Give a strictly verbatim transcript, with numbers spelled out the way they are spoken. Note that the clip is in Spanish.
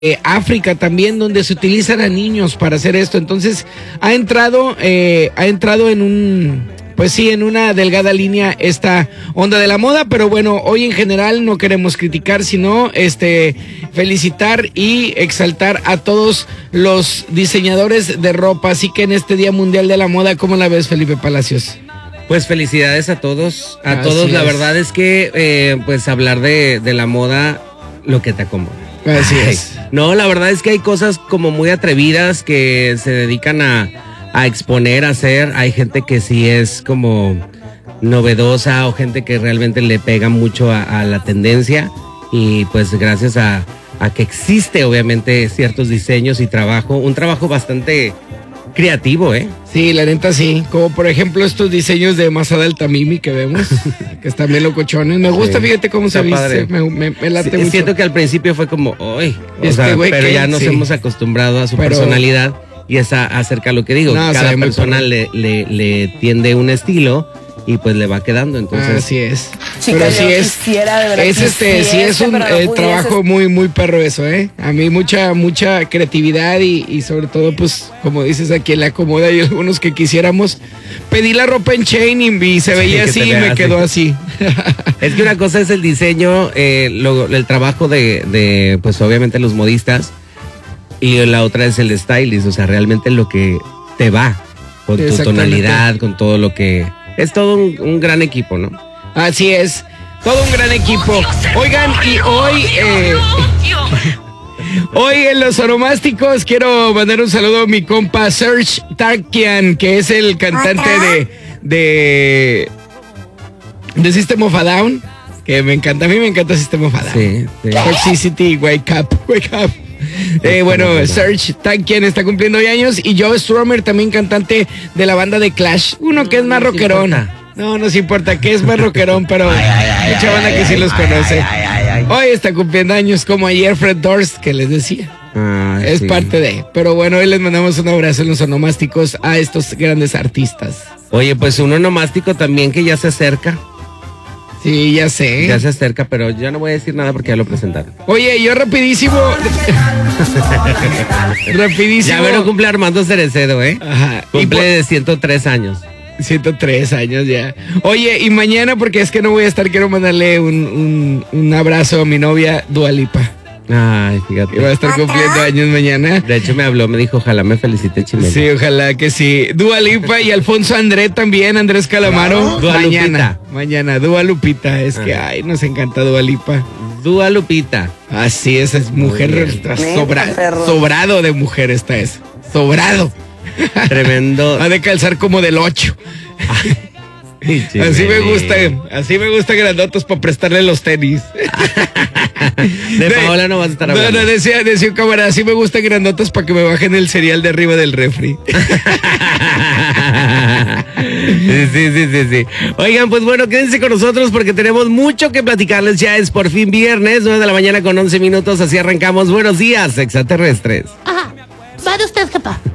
eh, África también, donde se utilizan a niños para hacer esto. Entonces ha entrado, eh, ha entrado en un, pues sí, en una delgada línea esta onda de la moda, pero bueno, hoy en general no queremos criticar, sino este felicitar y exaltar a todos los diseñadores de ropa. Así que en este Día Mundial de la Moda, ¿cómo la ves, Felipe Palacios? Pues felicidades a todos, a Así todos. La es. verdad es que eh, pues hablar de, de la moda, lo que te acomoda. Así Ay, es. No, la verdad es que hay cosas como muy atrevidas que se dedican a, a exponer, a hacer. Hay gente que sí es como novedosa o gente que realmente le pega mucho a, a la tendencia. Y pues gracias a, a que existe obviamente ciertos diseños y trabajo, un trabajo bastante creativo, ¿eh? Sí, la neta sí, como por ejemplo estos diseños de Masada el Tamimi que vemos, que están bien locochones. Me gusta, Sí, fíjate cómo se está viste, padre. me, me, me late Sí, mucho. siento que al principio fue como, ¡ay! O Este sea, güey, pero ¿qué? ya nos Sí. hemos acostumbrado a su Pero- personalidad y es a- acerca de lo que digo. No, se Cada ve muy persona padre. le, le, le tiende un estilo y pues le va quedando. Entonces, Así es. Chica, pero yo sí es, quisiera, de verdad, es este, sí es quisiese, un pero no eh, pudiese. trabajo muy, muy perro eso, ¿eh? A mí mucha, mucha creatividad y, y sobre todo, pues, como dices, a quien le acomoda y algunos que quisiéramos. Pedí la ropa en Chain y, y se Sí, veía que así se y vea me así. quedó así. es que una cosa es el diseño, eh, lo- el trabajo de, de, pues obviamente los modistas y la otra es el stylist, o sea, realmente lo que te va con tu Exactamente. tonalidad, con todo lo que... Es todo un, un gran equipo, ¿no? Así es, todo un gran equipo. Oigan, y hoy, eh, hoy en los onomásticos quiero mandar un saludo a mi compa Serge Tarkian, que es el cantante de, de, de System of a Down, que me encanta, a mí me encanta System of a Down. Sí, sí. Toxicity, wake up, wake up. Eh, bueno, Serge Tankian está cumpliendo hoy años y Joe Strummer, también cantante de la banda de Clash. Uno que es más No nos rockerón. importa. No, nos importa, que es más rockerón, pero mucha banda que sí los conoce. Hoy está cumpliendo años, como ayer Fred Durst, que les decía. Ah, Es sí. parte de. Pero bueno, hoy les mandamos un abrazo en los onomásticos a estos grandes artistas. Oye, pues un onomástico también que ya se acerca. Sí, ya sé. Ya se acerca, pero ya no voy a decir nada porque ya lo presentaron. Oye, yo rapidísimo. rapidísimo. Ya verlo cumple Armando Cerecedo, ¿eh? Ajá. Y Cumple por- de ciento tres años. ciento tres años ya. Oye, y mañana, porque es que no voy a estar, quiero mandarle un, un, un abrazo a mi novia, Dua Lipa. Ay, Que va a fíjate. estar cumpliendo años mañana. De hecho me habló, me dijo, ojalá me felicite Chimeno. Sí, ojalá que sí. Dua Lipa y Alfonso André también, Andrés Calamaro. Dua mañana. Lupita. Mañana, Dua Lupita. Es que, Ajá. ay, nos encanta Dua Lipa. Dua Lupita. Así es, es mujer. bien. Está Neta, sobra- perro. sobrado de mujer está eso. Sobrado. Tremendo. Ha de calzar como del ocho. Ay, Así me Chimeno. gusta, así me gusta grandotos para prestarle los tenis. De Paola no vas a estar No, hablando. no, decía, decía un camarada, así me gustan grandotas para que me bajen el cereal de arriba del refri. Sí, sí, sí, sí, sí. Oigan, pues bueno, quédense con nosotros porque tenemos mucho que platicarles. Ya es por fin viernes, nueve de la mañana con once minutos. Así arrancamos. Buenos días, extraterrestres. Ajá. Va de usted, jefa.